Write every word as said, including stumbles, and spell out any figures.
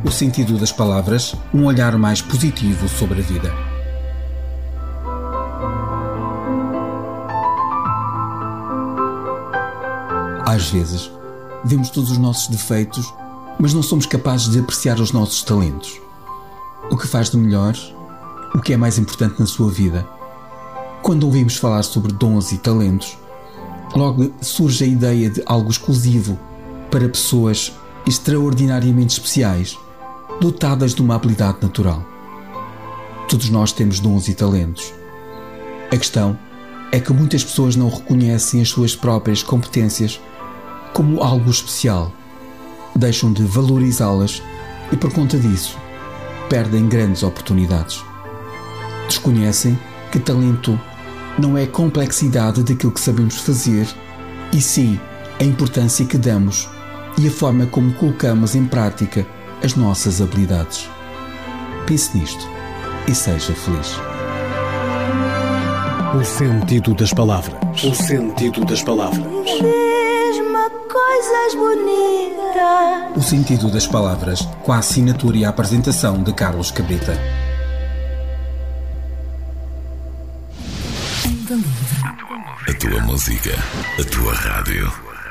O sentido das palavras, um olhar mais positivo sobre a vida. Às vezes, vemos todos os nossos defeitos, mas não somos capazes de apreciar os nossos talentos. O que faz de melhor, o que é mais importante na sua vida. Quando ouvimos falar sobre dons e talentos, logo surge a ideia de algo exclusivo para pessoas extraordinariamente especiais, dotadas de uma habilidade natural. Todos nós temos dons e talentos. A questão é que muitas pessoas não reconhecem as suas próprias competências como algo especial, deixam de valorizá-las e, por conta disso, perdem grandes oportunidades. Desconhecem que talento não é a complexidade daquilo que sabemos fazer, e sim a importância que damos e a forma como colocamos em prática as nossas habilidades. Pense nisto e seja feliz. O sentido das palavras. O sentido das palavras. Diz-me coisas bonitas. O sentido das palavras, com a assinatura e a apresentação de Carlos Cabrita. A tua música, a tua rádio.